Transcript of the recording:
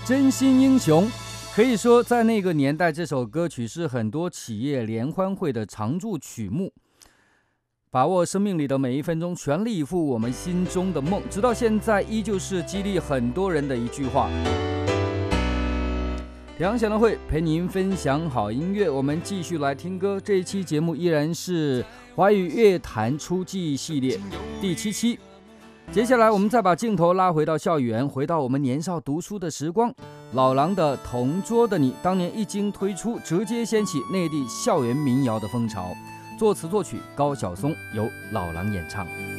真心英雄。可以说，在那个年代，这首歌曲是很多企业联欢会的常驻曲目。把握生命里的每一分钟，全力以赴我们心中的梦，直到现在依旧是激励很多人的一句话。梁晓的会陪您分享好音乐，我们继续来听歌。这一期节目依然是华语乐坛初季系列第7期。接下来我们再把镜头拉回到校园，回到我们年少读书的时光。老狼的《同桌的你》当年一经推出，直接掀起内地校园民谣的风潮。作词作曲高晓松，由老狼演唱。